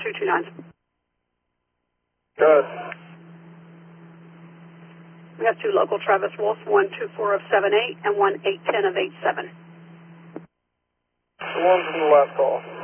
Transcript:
229. Good. We have 2 local Travis Wolf, 124 of 78 and 1810 of 87. The one from the last call.